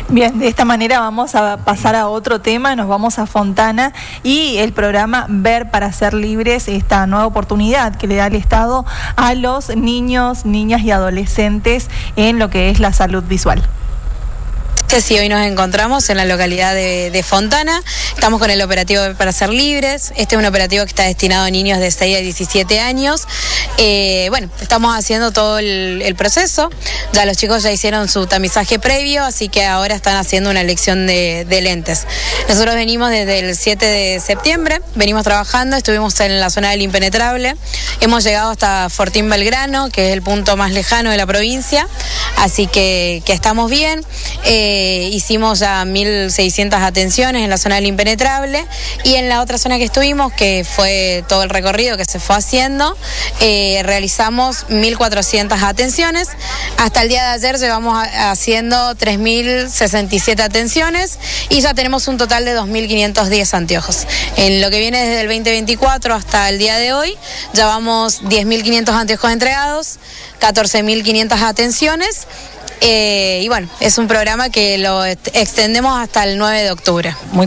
Bien, de esta manera vamos a pasar a otro tema, nos vamos a Fontana y el programa Ver para Ser Libres, esta nueva oportunidad que le da el Estado a los niños, niñas y adolescentes en lo que es la salud visual. Sí, hoy nos encontramos en la localidad de Fontana, estamos con el operativo para Ser Libres. Este es un operativo que está destinado a niños de 6 a 17 años. Estamos haciendo todo el proceso, ya los chicos ya hicieron su tamizaje previo, así que ahora están haciendo una elección de lentes. Nosotros venimos desde el 7 de septiembre, venimos trabajando, estuvimos en la zona del Impenetrable, hemos llegado hasta Fortín Belgrano, que es el punto más lejano de la provincia, así que estamos bien. Hicimos ya 1.600 atenciones en la zona del Impenetrable y en la otra zona que estuvimos, que fue todo el recorrido que se fue haciendo, realizamos 1.400 atenciones. Hasta el día de ayer llevamos haciendo 3.067 atenciones y ya tenemos un total de 2.510 anteojos. En lo que viene desde el 2024 hasta el día de hoy, ya vamos 10.500 anteojos entregados, 14.500 atenciones. Es un programa que lo extendemos hasta el 9 de octubre. Muy